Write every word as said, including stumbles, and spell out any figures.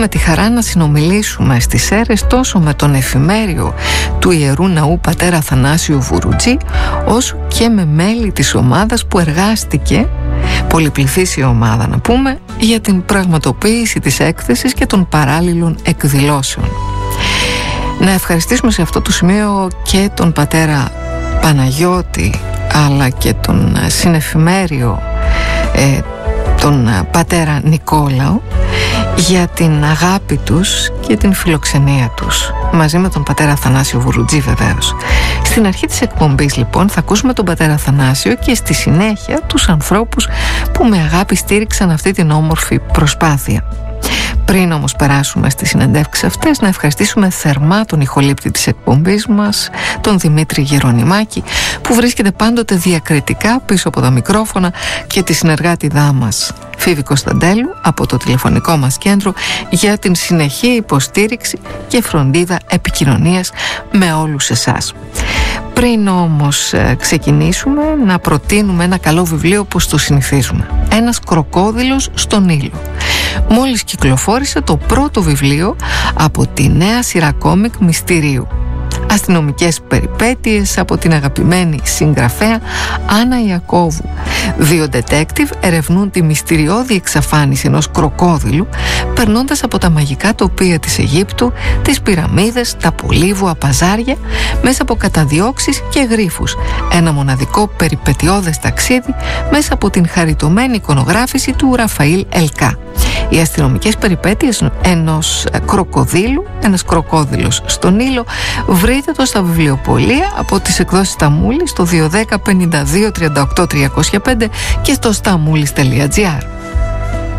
είχαμε τη χαρά να συνομιλήσουμε στις Σέρρες τόσο με τον εφημέριο του Ιερού Ναού πατέρα Αθανάσιο Βουρουτζή, όσο και με μέλη της ομάδας που εργάστηκε, πολυπληθής η ομάδα να πούμε, για την πραγματοποίηση της έκθεσης και των παράλληλων εκδηλώσεων. Να ευχαριστήσουμε σε αυτό το σημείο και τον πατέρα Παναγιώτη, αλλά και τον συνεφημέριο ε, τον πατέρα Νικόλαο, για την αγάπη τους και την φιλοξενία τους, μαζί με τον πατέρα Αθανάσιο Βουρουτζή βεβαίως. Στην αρχή της εκπομπής λοιπόν θα ακούσουμε τον πατέρα Αθανάσιο και στη συνέχεια τους ανθρώπους που με αγάπη στήριξαν αυτή την όμορφη προσπάθεια. Πριν όμως περάσουμε στις συνεντεύξεις αυτές, να ευχαριστήσουμε θερμά τον ηχολήπτη της εκπομπής μας, τον Δημήτρη Γερονιμάκη, που βρίσκεται πάντοτε διακριτικά πίσω από τα μικρόφωνα, και τη συνεργάτηδά μας Φίβη Κωνσταντέλου από το τηλεφωνικό μας κέντρο για την συνεχή υποστήριξη και φροντίδα επικοινωνίας με όλους εσάς. Πριν όμως ε, ξεκινήσουμε, να προτείνουμε ένα καλό βιβλίο όπως το συνηθίζουμε. Ένας κροκόδιλος στον ήλιο. Μόλις κυκλοφόρησε το πρώτο βιβλίο από τη νέα σειρά κόμικ Μυστηρίου. Αστυνομικές περιπέτειες από την αγαπημένη συγγραφέα Άννα Ιακώβου. Δύο ντετέκτιβ ερευνούν τη μυστηριώδη εξαφάνιση ενός κροκόδιλου, περνώντας από τα μαγικά τοπία της Αιγύπτου, τις πυραμίδες, τα πολύβουα παζάρια, μέσα από καταδιώξεις και γρίφους. Ένα μοναδικό περιπετειώδες ταξίδι μέσα από την χαριτωμένη εικονογράφηση του Ραφαήλ Ελκά. Οι αστυνομικές περιπέτειες ενός κροκοδίλου, ένας κροκόδιλος στον ήλιο, βρείτε το στα βιβλιοπωλεία από τις εκδόσεις Σταμούλης στο δύο ένα μηδέν πέντε δύο τρία οκτώ τρία μηδέν πέντε και στο σταμούλης τελεία τζι άρ.